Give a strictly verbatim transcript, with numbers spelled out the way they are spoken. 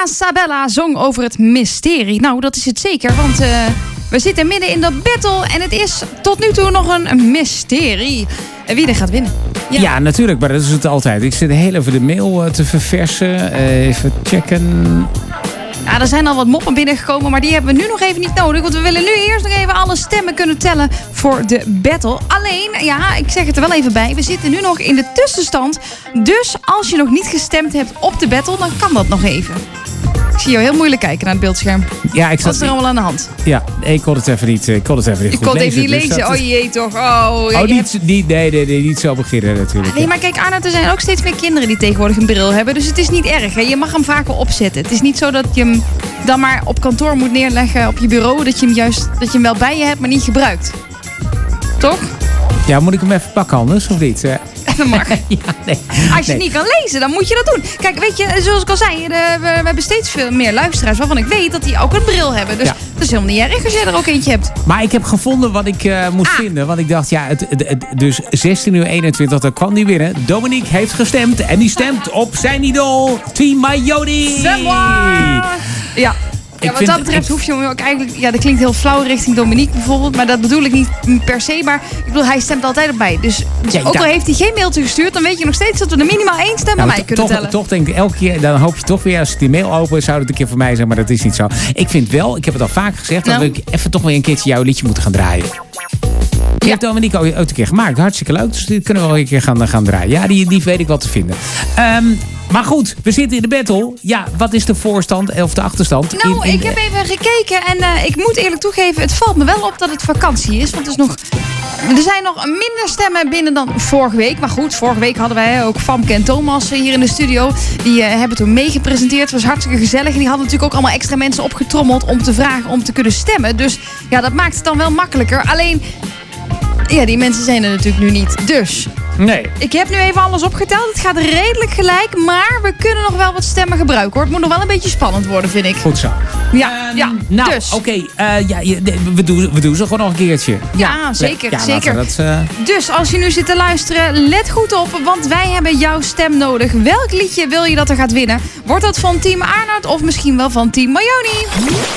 Sabella zong over het mysterie. Nou, dat is het zeker, want uh, we zitten midden in de battle en het is tot nu toe nog een mysterie. Wie er gaat winnen. Ja. ja, natuurlijk, maar dat is het altijd. Ik zit heel even de mail uh, te verversen. Uh, even checken. Ja, er zijn al wat moppen binnengekomen, maar die hebben we nu nog even niet nodig. Want we willen nu eerst nog even alle stemmen kunnen tellen voor de battle. Alleen, ja, ik zeg het er wel even bij. We zitten nu nog in de tussenstand. Dus als je nog niet gestemd hebt op de battle, dan kan dat nog even. Ik zie jou heel moeilijk kijken naar het beeldscherm. Ja, ik zat... Wat is er allemaal aan de hand? Ja, ik kon het even niet, ik kon het even niet je goed kon het lezen. even niet lezen. Dus oh jee toch. Oh, oh ja, niet, hebt... niet, nee, nee, nee, niet zo beginnen natuurlijk. Nee, maar kijk Arnoud, er zijn ook steeds meer kinderen die tegenwoordig een bril hebben. Dus het is niet erg. Hè? Je mag hem vaker opzetten. Het is niet zo dat je hem dan maar op kantoor moet neerleggen op je bureau. Dat je hem juist dat je hem wel bij je hebt, maar niet gebruikt. Toch? Ja, moet ik hem even pakken anders of niet? Dat mag. Ja, nee. Als je nee. het niet kan lezen, dan moet je dat doen. Kijk, weet je, zoals ik al zei, de, we, we hebben steeds veel meer luisteraars waarvan ik weet dat die ook een bril hebben. Dus ja. dat is helemaal niet erg als jij er ook eentje hebt. Maar ik heb gevonden wat ik uh, moest ah. vinden. Want ik dacht, ja, het, het, het, dus zestien uur eenentwintig, dan kwam die binnen. Dominique heeft gestemd en die stemt op zijn idool, Team Mayoni. Ja. Ja, wat dat betreft hoef je hem ook eigenlijk... Ja, dat klinkt heel flauw richting Dominique bijvoorbeeld. Maar dat bedoel ik niet per se. Maar ik bedoel, hij stemt altijd erbij. Dus, dus ja, ook al heeft hij geen mailtje gestuurd... dan weet je nog steeds dat we er minimaal één stem bij mij kunnen toch, tellen. Toch denk ik elke keer... Dan hoop je toch weer, als ik die mail open... zou het een keer voor mij zijn, maar dat is niet zo. Ik vind wel, ik heb het al vaak gezegd... Nou. dat we even toch weer een keertje jouw liedje moeten gaan draaien. Die ja. heeft Dominique ooit een keer gemaakt. Hartstikke leuk. Dus dit kunnen we wel een keer gaan, gaan draaien. Ja, die, die weet ik wel te vinden. Um, Maar goed, we zitten in de battle. Ja, wat is de voorstand of de achterstand? Nou, in, in, ik heb even gekeken en uh, ik moet eerlijk toegeven... het valt me wel op dat het vakantie is. Want het is nog, er zijn nog minder stemmen binnen dan vorige week. Maar goed, vorige week hadden wij ook Famke en Thomas hier in de studio. Die uh, hebben toen meegepresenteerd. Het was hartstikke gezellig. En die hadden natuurlijk ook allemaal extra mensen opgetrommeld... om te vragen om te kunnen stemmen. Dus ja, dat maakt het dan wel makkelijker. Alleen, ja, die mensen zijn er natuurlijk nu niet. Dus... Nee. Ik heb nu even alles opgeteld. Het gaat redelijk gelijk, maar we kunnen nog wel wat stemmen gebruiken, hoor. Het moet nog wel een beetje spannend worden, vind ik. Goed zo. Ja, um, ja. Nou, dus. oké. Okay, uh, ja, we, doen, we doen ze gewoon nog een keertje. Ja, ja zeker. Ja, zeker. Dat, uh... Dus als je nu zit te luisteren, let goed op, want wij hebben jouw stem nodig. Welk liedje wil je dat er gaat winnen? Wordt dat van Team Arnoud of misschien wel van Team Mayoni?